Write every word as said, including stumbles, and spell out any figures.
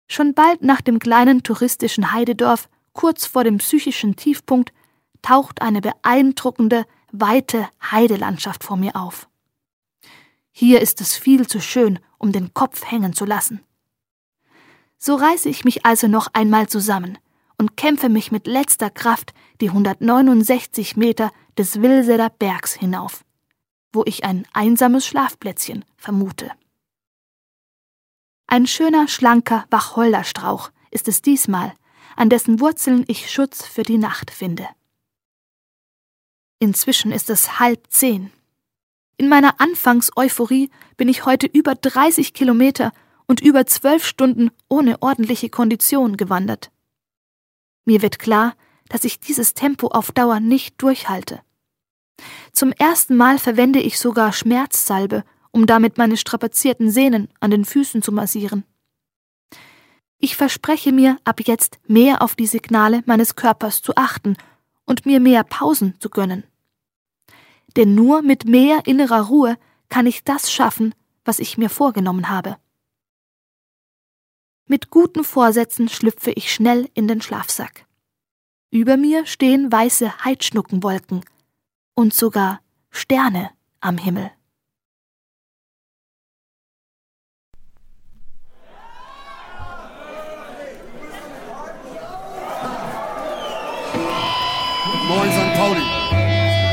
Schon bald nach dem kleinen touristischen Heidedorf, kurz vor dem psychischen Tiefpunkt, taucht eine beeindruckende, weite Heidelandschaft vor mir auf. Hier ist es viel zu schön, um den Kopf hängen zu lassen. So reiße ich mich also noch einmal zusammen und kämpfe mich mit letzter Kraft die hundertneunundsechzig Meter des Vilseler Bergs hinauf, wo ich ein einsames Schlafplätzchen vermute. Ein schöner, schlanker Wacholderstrauch ist es diesmal, an dessen Wurzeln ich Schutz für die Nacht finde. Inzwischen ist es halb zehn. In meiner Anfangs-Euphorie bin ich heute über dreißig Kilometer und über zwölf Stunden ohne ordentliche Kondition gewandert. Mir wird klar, dass ich dieses Tempo auf Dauer nicht durchhalte. Zum ersten Mal verwende ich sogar Schmerzsalbe, um damit meine strapazierten Sehnen an den Füßen zu massieren. Ich verspreche mir, ab jetzt mehr auf die Signale meines Körpers zu achten und mir mehr Pausen zu gönnen. Denn nur mit mehr innerer Ruhe kann ich das schaffen, was ich mir vorgenommen habe. Mit guten Vorsätzen schlüpfe ich schnell in den Schlafsack. Über mir stehen weiße Heidschnuckenwolken und sogar Sterne am Himmel.